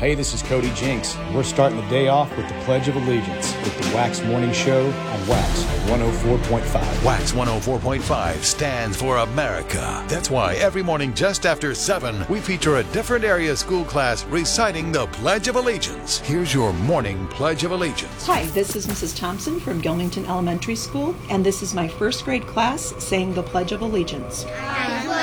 Hey, this is Cody Jinks. We're starting the day off with the Pledge of Allegiance with the Wax Morning Show on Wax 104.5. Wax 104.5 stands for America. That's why every morning just after 7, we feature a different area school class reciting the Pledge of Allegiance. Here's your morning Pledge of Allegiance. Hi, this is Mrs. Thompson from Gilmington Elementary School, and this is my first grade class saying the Pledge of Allegiance. I